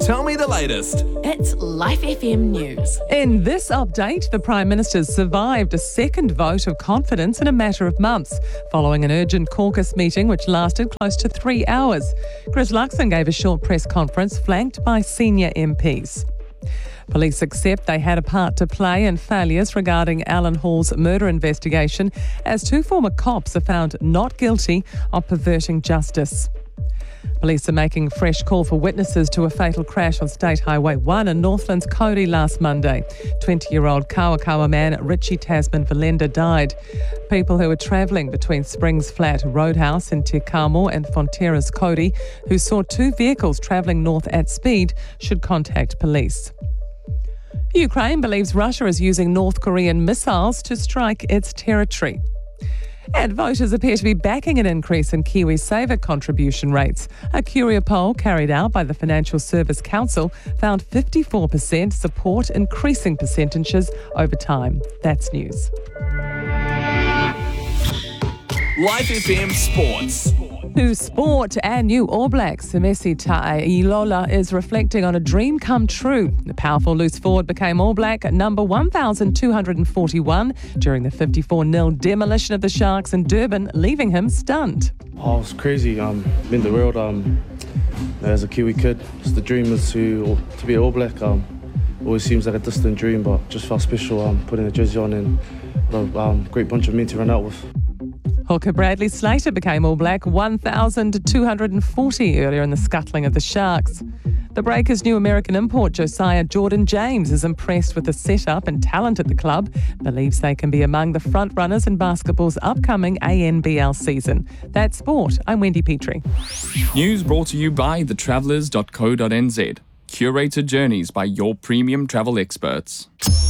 Tell me the latest. It's Life FM News. In this update, the Prime Minister's survived a second vote of confidence in a matter of months, following an urgent caucus meeting which lasted close to 3 hours. Chris Luxon gave a short press conference flanked by senior MPs. Police accept they had a part to play in failures regarding Alan Hall's murder investigation, as 2 former cops are found not guilty of perverting justice. Police are making fresh call for witnesses to a fatal crash on State Highway 1 in Northland's Cody last Monday. 20-year-old Kawakawa man Richie Tasman Valenda died. People who were travelling between Springs Flat Roadhouse in Te Kamo and Fonterra's Cody, who saw 2 vehicles travelling north at speed, should contact police. Ukraine believes Russia is using North Korean missiles to strike its territory. And voters appear to be backing an increase in KiwiSaver contribution rates. A Curia poll carried out by the Financial Service Council found 54% support increasing percentages over time. That's news. Life FM Sports. To sport and new All Blacks, Semesi Ta'ilola is reflecting on a dream come true. The powerful loose forward became All Black at number 1,241 during the 54-0 demolition of the Sharks in Durban, leaving him stunned. Oh, it's crazy. Been the world. As a Kiwi kid, the dream was to be All Black. Always seems like a distant dream, but just felt special putting a jersey on and a great bunch of men to run out with. Hooker Bradley Slater became All Black 1,240 earlier in the scuttling of the Sharks. The Breakers' new American import Josiah Jordan James is impressed with the setup and talent at the club, believes they can be among the front runners in basketball's upcoming ANBL season. That's sport. I'm Wendy Petrie. News brought to you by thetravellers.co.nz. Curated journeys by your premium travel experts.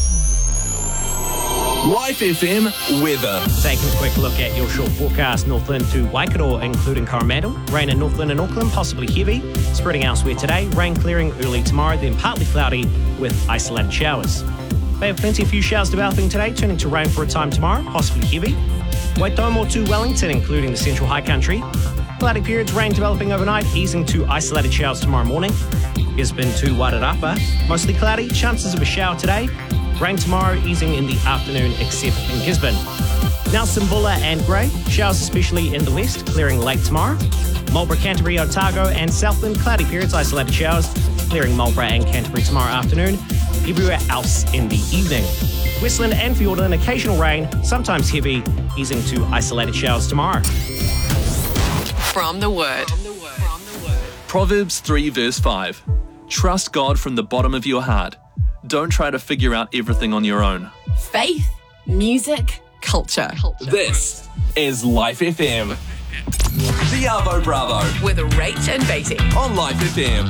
Life FM weather. Taking a quick look at your short forecast. Northland to Waikato, including Coromandel. Rain in Northland and Auckland, possibly heavy. Spreading elsewhere today. Rain clearing early tomorrow, then partly cloudy with isolated showers. Bay of Plenty, a few showers developing today, turning to rain for a time tomorrow, possibly heavy. Waitomo to Wellington, including the central high country. Cloudy periods, rain developing overnight, easing to isolated showers tomorrow morning. Gisborne to Wairarapa, mostly cloudy, chances of a shower today. Rain tomorrow, easing in the afternoon, except in Gisborne. Nelson, Bulla and Grey, showers especially in the west, clearing late tomorrow. Marlborough, Canterbury, Otago and Southland, cloudy periods, isolated showers, clearing Marlborough and Canterbury tomorrow afternoon. Everywhere else in the evening. Westland and Fiordland, occasional rain, sometimes heavy, easing to isolated showers tomorrow. From the Word. Proverbs 3 verse 5. Trust God from the bottom of your heart. Don't try to figure out everything on your own. Faith, music, culture. This is Life FM. The Arvo Bravo With Rach and Beatty. on Life FM.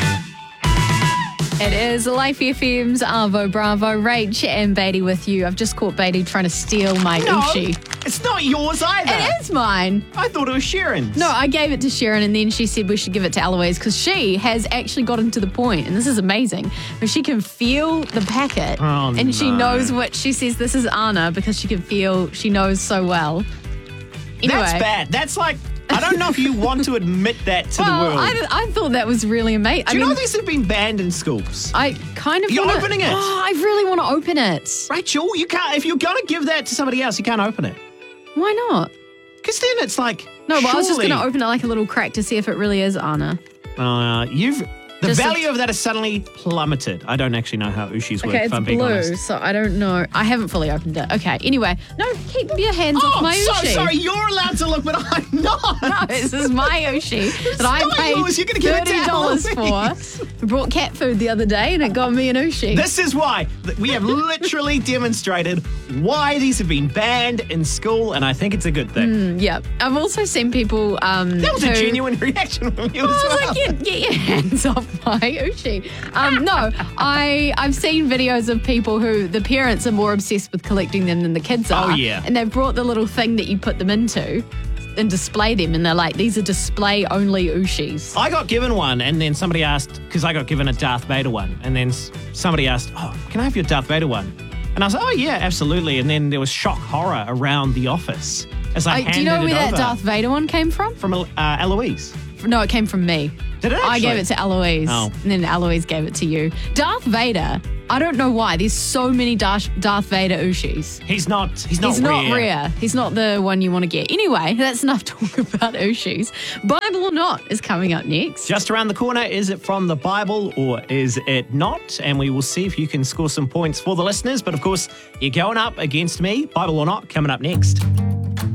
It is Life FM's Arvo Bravo, Rach and Beatty with you. I've just caught Beatty trying to steal my Ushi. It's not yours either. It is mine. I thought it was Sharon's. No, I gave it to Sharon and then she said we should give it to Eloise because she has actually gotten to the point, and this is amazing, where she can feel the packet and she knows what she says. This is Anna because she can feel, she knows so well. Anyway. That's bad. That's like, I don't know if you want to admit that to the world. I thought that was really amazing. Do you know these have been banned in schools? I kind of You're wanna, opening it. Oh, I really want to open it. Rachel, you can't. If you're going to give that to somebody else, you can't open it. Why not? Because then it's like, No, but I was just surely- going to open it like a little crack to see if it really is Anna. The Just value of that has suddenly plummeted. I don't actually know how Ushis work, Okay, if it's I'm being blue, honest. so I don't know. I haven't fully opened it. Okay, anyway. No, keep your hands off my so Ushi. sorry. You're allowed to look, but I'm not. No, this is my Ushi that I not paid yours. You're gonna give it to $30 Eloise. for. I brought cat food the other day and it got me an Ushi. This is why we have literally demonstrated why these have been banned in school, and I think it's a good thing. Yeah. I've also seen people That was a genuine reaction from you as I was well. like, get your hands off my Ushi. No, I've seen videos of people who the parents are more obsessed with collecting them than the kids are. Oh, yeah. And they've brought the little thing that you put them into and display them, and they're like, these are display-only Ushis. I got given one, and then somebody asked, because I got given a Darth Vader one, and then somebody asked, can I have your Darth Vader one? And I was like, oh, yeah, absolutely. And then there was shock horror around the office as I handed do you know it where that over. Darth Vader one came from? From Eloise. No, it came from me. Did it I actually? gave it to Eloise, Oh. and then Eloise gave it to you. Darth Vader. I don't know why. There's so many Darth Vader Ushis. He's not He's not rare. He's not the one you want to get. Anyway, that's enough talk about Ushis. Bible or not is coming up next. Just around the corner, is it from the Bible or is it not? And we will see if you can score some points for the listeners. But of course, you're going up against me. Bible or not, coming up next.